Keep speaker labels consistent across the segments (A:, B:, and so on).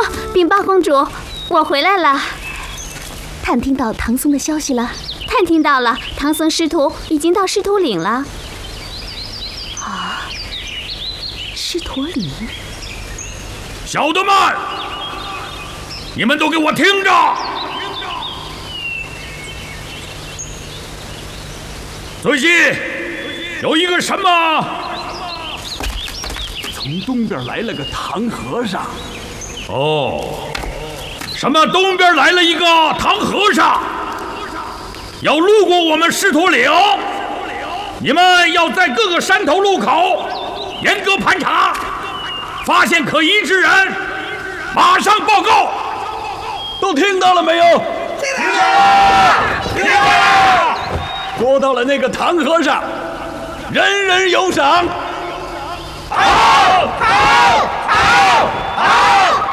A: 禀报公主，我回来了。探听到唐僧的消息了？探听到了，唐僧师徒已经到狮驼岭了。啊，狮驼岭！
B: 小的们，你们都给我听着！最近有一个什么？
C: 从东边来了个唐和尚。
B: 哦，什么东边来了一个唐和尚，要路过我们狮驼岭，你们要在各个山头路口严格盘查，发现可疑之人，马上报告。
C: 都听到了没有？
B: 听到了，听到了。
C: 捉到了那个唐和尚，人人有赏。
B: 好，好，好，好。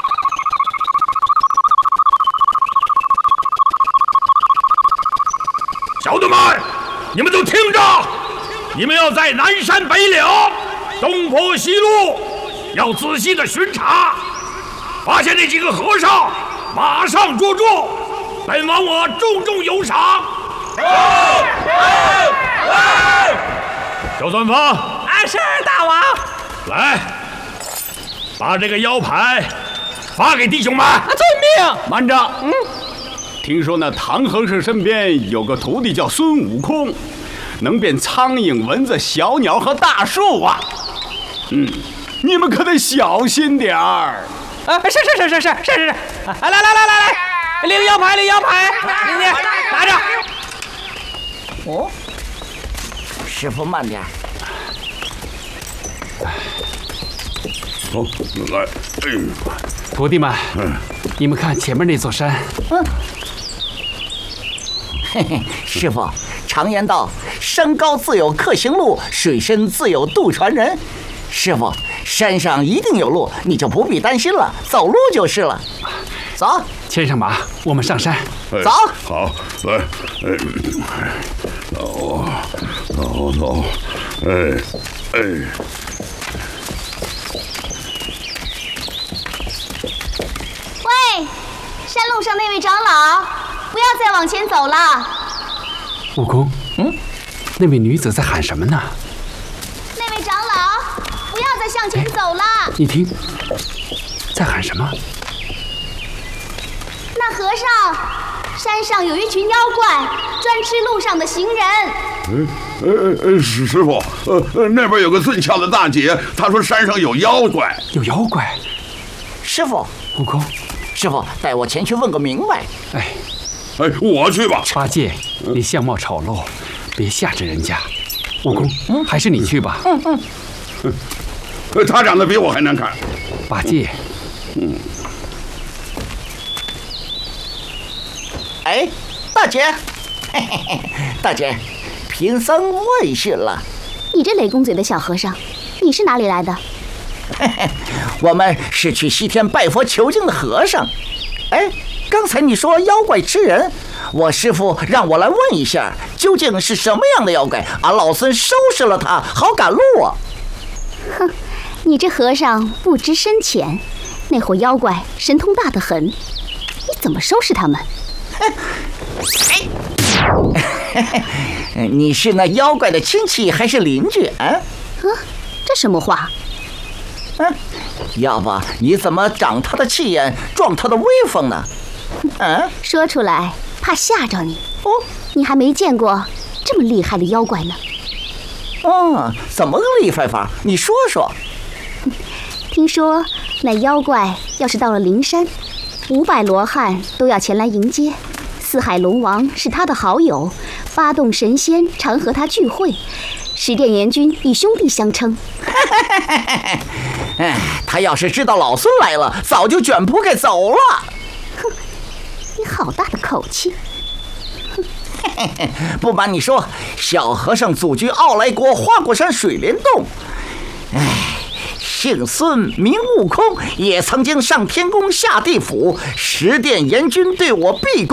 B: 小的们，你们都听着，你们要在南山北岭、东坡西路要仔细的巡查，发现那几个和尚，马上捉住，本王我重重有赏。小算方，
D: 是大王。
B: 来，把这个腰牌发给弟兄们。
D: 遵命。
C: 慢着，听说那唐和尚身边有个徒弟叫孙悟空，能变苍蝇、蚊子、小鸟和大树啊。你们可得小心点儿。
D: 是。来，领腰牌，你拿着。
E: 哦，师傅慢点。
B: 好，来，
F: 徒弟们，你们看前面那座山。
E: 嘿嘿，师傅，常言道，山高自有客行路，水深自有渡船人。师傅，山上一定有路，你就不必担心了，走路就是了。走，
F: 牵上马，我们上山。
E: 走。
B: 好，来，走，
A: 喂，山路上那位长老，不要再往前走了。
F: 悟空，那位女子在喊什么呢？
A: 那位长老，不要再向前走了。
F: 你听，在喊什么？
A: 那和尚，山上有一群妖怪，专吃路上的行人。
G: 师傅，那边有个最俏的大姐，她说山上有妖怪。
F: 有妖怪？
E: 师傅，
F: 悟空，
E: 师傅，带我前去问个明白。
G: 我去吧。
F: 八戒，你相貌丑陋，别吓着人家。悟空，还是你去吧。
G: 他长得比我还难看。
F: 八戒，
E: 大姐，大姐，贫僧问讯了。
A: 你这雷公嘴的小和尚，你是哪里来的？
E: 我们是去西天拜佛求经的和尚。刚才你说妖怪吃人，我师父让我来问一下，究竟是什么样的妖怪？俺老孙收拾了他，好赶路啊！
A: 哼，你这和尚不知深浅，那伙妖怪神通大得很，你怎么收拾他们？
E: 你是那妖怪的亲戚还是邻居啊？
A: 这什么话？
E: 要不你怎么长他的气焰，壮他的威风呢？
A: 说出来怕吓着你。你还没见过这么厉害的妖怪呢。
E: 怎么个厉害法？你说说。
A: 听说那妖怪要是到了灵山，500罗汉都要前来迎接。四海龙王是他的好友，8洞神仙常和他聚会，十殿阎君以兄弟相称。
E: 他要是知道老孙来了，早就卷铺盖走了。
A: 你好大的口气！
E: 不瞒你说，小和尚祖居傲来国花果山水帘洞。姓孙名悟空，也曾经上天宫下地府，十殿阎君对我毕恭